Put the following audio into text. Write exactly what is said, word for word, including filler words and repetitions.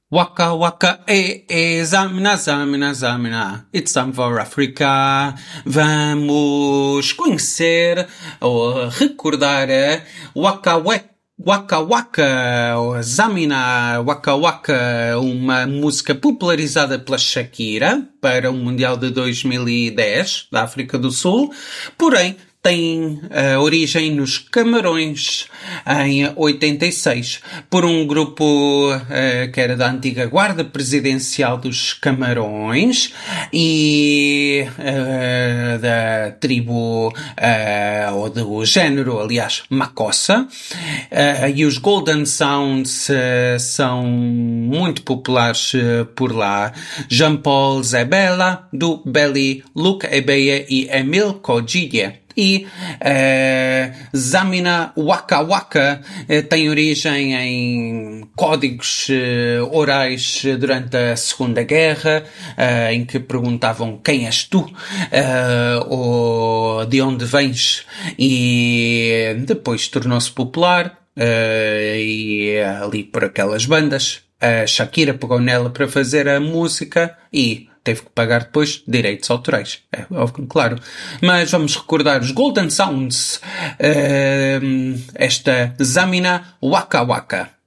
Waka waka eh eh zamina zamina zamina, it's time for Africa. Vamos conhecer ou recordar a Waka Waka Waka Waka, ou Zamina Waka Waka, uma música popularizada pela Shakira para o Mundial de dois mil e dez da África do Sul, porém tem uh, origem nos Camarões em oitenta e seis, por um grupo uh, que era da antiga Guarda Presidencial dos Camarões e uh, da tribo, uh, ou do género, aliás, Makossa. Uh, e os Golden Sounds uh, são muito populares uh, por lá. Jean-Paul Zebella, do Belly, Luc Ebeye e Emile Kodjie. E uh, Zamina Waka Waka uh, tem origem em códigos uh, orais durante a Segunda Guerra, uh, em que perguntavam quem és tu, uh, ou de onde vens, e depois tornou-se popular, uh, e ali por aquelas bandas a Shakira pegou nela para fazer a música e teve que pagar depois direitos autorais. É óbvio, claro. Mas vamos recordar os Golden Sounds. Uh, esta Zamina Waka Waka.